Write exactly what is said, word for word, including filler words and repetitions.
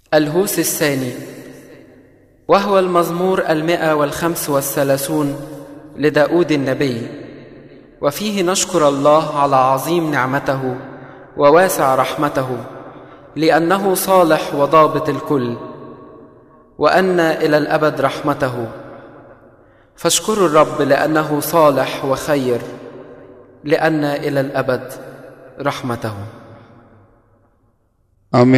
الهوس الثاني، وهو المزمور المئة والخمس والثلاثون لداود النبي، وفيه نشكر الله على عظيم نعمته وواسع رحمته، لأنه صالح وضابط الكل، وأن إلى الأبد رحمته. فاشكروا الرب لأنه صالح وخير، لأن إلى الأبد رحمته. آمين.